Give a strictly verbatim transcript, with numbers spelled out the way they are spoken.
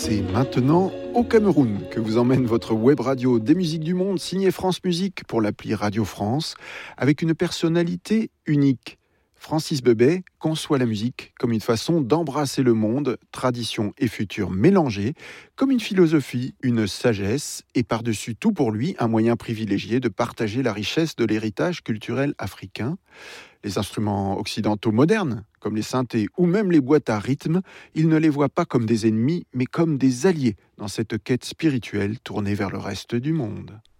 C'est maintenant au Cameroun que vous emmène votre web radio des musiques du monde signée France Musique pour l'appli Radio France avec une personnalité unique. Francis Bebey conçoit la musique comme une façon d'embrasser le monde, tradition et futur mélangés, comme une philosophie, une sagesse et par-dessus tout pour lui un moyen privilégié de partager la richesse de l'héritage culturel africain. Les instruments occidentaux modernes, comme les synthés ou même les boîtes à rythme, il ne les voit pas comme des ennemis, mais comme des alliés dans cette quête spirituelle tournée vers le reste du monde.